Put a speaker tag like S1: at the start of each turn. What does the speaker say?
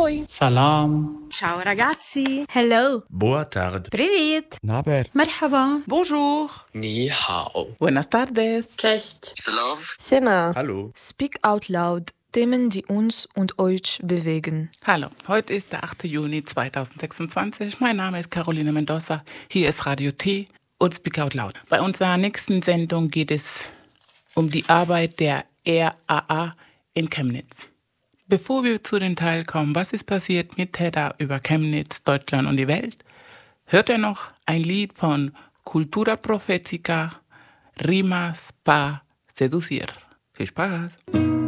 S1: voi.
S2: Salam.
S1: Ciao ragazzi.
S3: Hello.
S4: Boa tarde.
S3: Привет.
S5: Naber.
S3: مرحبا.
S6: Bonjour.
S2: Ni hao.
S6: Buenas tardes.
S7: Cześć.
S8: Slav.
S7: Sena.
S4: Hallo.
S9: Speak out loud. Themen, die uns und euch bewegen.
S6: Hallo, heute ist der 8. Juni 2026. Mein Name ist Caroline Mendoza. Hier ist Radio T und Speak Out Loud. Bei unserer nächsten Sendung geht es um die Arbeit der RAA in Chemnitz. Bevor wir zu den Teil kommen, was ist passiert mit Hedda über Chemnitz, Deutschland und die Welt, hört ihr noch ein Lied von Cultura Profética, Rimas pa Seducir. Viel Spaß!